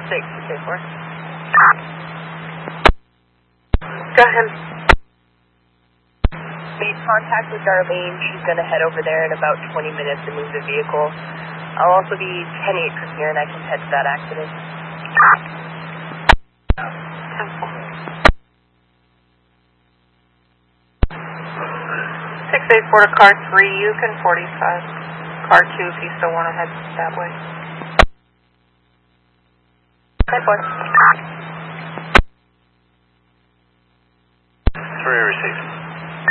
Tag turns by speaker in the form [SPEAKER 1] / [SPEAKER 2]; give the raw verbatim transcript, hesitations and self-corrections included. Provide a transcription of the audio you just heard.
[SPEAKER 1] six, six, four.
[SPEAKER 2] Go ahead.
[SPEAKER 1] Made contact with Darlene. She's going to head over there in about twenty minutes and move the vehicle. I'll also be ten eight from here, and I can head to that accident.
[SPEAKER 2] six eight four to car three, you can forty-five. Car two if you still want to head that way.
[SPEAKER 1] ten four.
[SPEAKER 3] Three received.